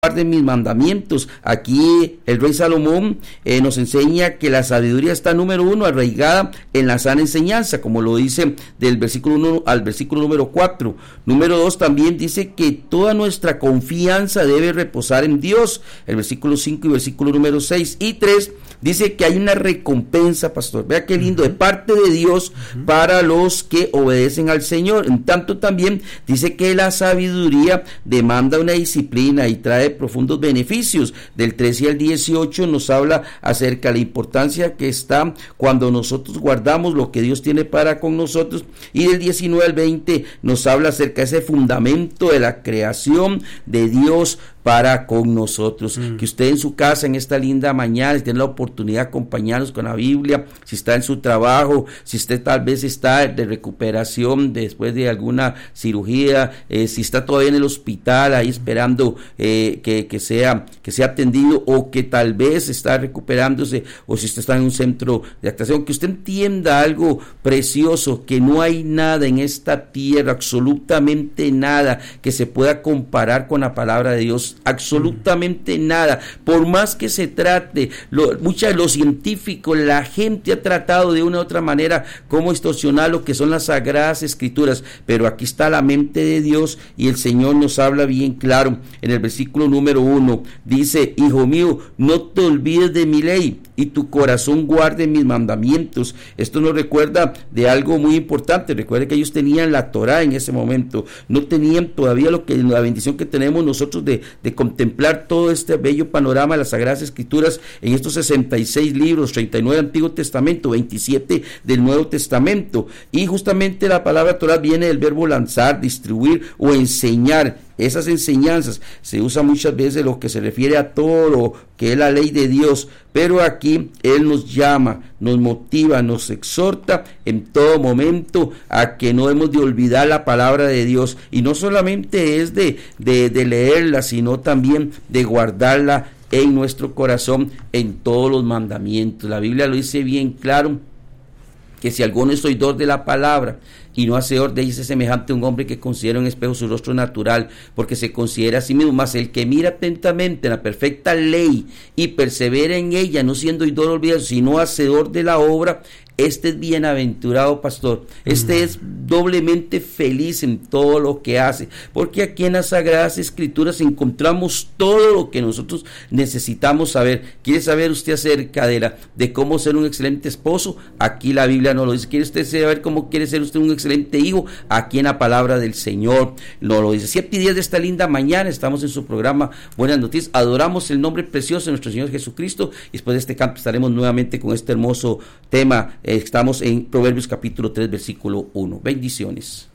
guarden mis mandamientos. Aquí el rey Salomón nos enseña que la sabiduría está, número 1, arraigada en la sana enseñanza, como lo dice del versículo 1 al versículo número 4. Número 2, también dice que toda nuestra confianza debe reposar en Dios, el versículo 5 y versículo número 6. Y 3, dice que hay una recompensa, pastor, vea qué lindo, de parte de Dios para los que obedecen al Señor. En tanto, también dice que la sabiduría demanda una disciplina y trae profundos beneficios. Del 13 al 18 nos habla acerca de la importancia que está cuando nosotros guardamos lo que Dios tiene para con nosotros, y del 19 al 20 nos habla acerca de ese fundamento de la creación de Dios para con nosotros. Que usted en su casa en esta linda mañana, si tiene la oportunidad de acompañarnos con la Biblia, si está en su trabajo, si usted tal vez está de recuperación después de alguna cirugía, si está todavía en el hospital ahí esperando que sea atendido, o que tal vez está recuperándose, o si usted está en un centro de actuación, que usted entienda algo precioso, que no hay nada en esta tierra, absolutamente nada que se pueda comparar con la palabra de Dios. Absolutamente nada, por más que se trate, los científicos, la gente ha tratado de una u otra manera cómo distorsionar lo que son las sagradas escrituras, pero aquí está la mente de Dios, y el Señor nos habla bien claro en el versículo número 1, dice: hijo mío, no te olvides de mi ley, y tu corazón guarde mis mandamientos. Esto nos recuerda de algo muy importante. Recuerde que ellos tenían la Torá en ese momento, no tenían todavía la bendición que tenemos nosotros de contemplar todo este bello panorama de las Sagradas Escrituras en estos 66 libros, 39 del Antiguo Testamento, 27 del Nuevo Testamento. Y justamente la palabra Torá viene del verbo lanzar, distribuir o enseñar. Esas enseñanzas se usa muchas veces lo que se refiere a todo lo que es la ley de Dios, pero aquí Él nos llama, nos motiva, nos exhorta en todo momento a que no hemos de olvidar la palabra de Dios, y no solamente es de leerla, sino también de guardarla en nuestro corazón en todos los mandamientos. La Biblia lo dice bien claro, que si alguno es oidor de la palabra y no hacedor de ella, es semejante a un hombre que considera en espejo su rostro natural, porque se considera a sí mismo. Mas el que mira atentamente en la perfecta ley y persevera en ella, no siendo oidor olvidado, sino hacedor de la obra, este es bienaventurado, pastor. Este es doblemente feliz en todo lo que hace, porque aquí en las Sagradas Escrituras encontramos todo lo que nosotros necesitamos saber. ¿Quiere saber usted acerca de cómo ser un excelente esposo? Aquí la Biblia nos lo dice. ¿Quiere usted saber cómo quiere ser usted un excelente hijo? Aquí en la palabra del Señor nos lo dice. 7:10 de esta linda mañana estamos en su programa Buenas Noticias. Adoramos el nombre precioso de nuestro Señor Jesucristo, y después de este canto estaremos nuevamente con este hermoso tema. Estamos en Proverbios capítulo 3 versículo 1. Bendiciones.